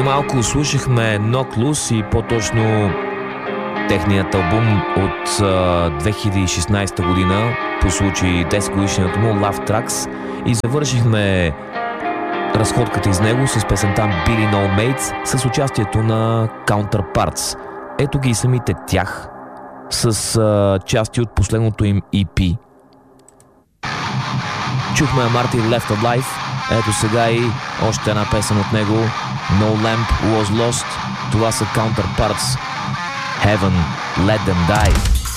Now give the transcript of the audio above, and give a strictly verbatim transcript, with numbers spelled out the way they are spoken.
малко слушахме Knocked Loose и по-точно техният албум от а, две хиляди и шестнадесета година по случай десет годишнината му Love Tracks и завършихме разходката из него с песента Billy No Mates с участието на Counterparts. Ето ги и самите тях с а, части от последното им и пи. Чухме Martin Left Alive. Ето сега и още една песен от него, No Lamp Was Lost. Това са Counterparts. Heaven, Let Them Die.